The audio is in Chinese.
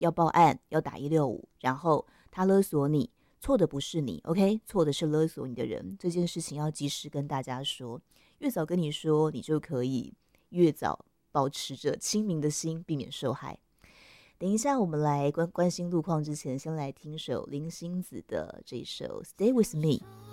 要报案，要打165，然后他勒索你，错的不是你 ，OK， 错的是勒索你的人。这件事情要及时跟大家说，越早跟你说，你就可以越早保持着清明的心，避免受害。等一下，我们来关心路况之前，先来听首林心子的这首《Stay with Me》。